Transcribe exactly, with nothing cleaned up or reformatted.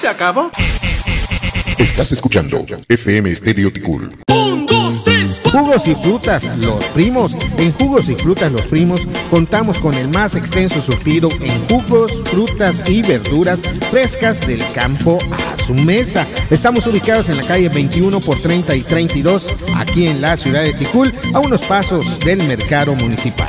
¿Se acabó? Estás escuchando F M Estéreo Ticul. Un, dos, tres, cuatro. Jugos y frutas Los Primos. En Jugos y Frutas Los Primos contamos con el más extenso surtido en jugos, frutas y verduras frescas del campo a su mesa. Estamos ubicados en la calle veintiuno por treinta y treinta y dos, aquí en la ciudad de Ticul, a unos pasos del mercado municipal.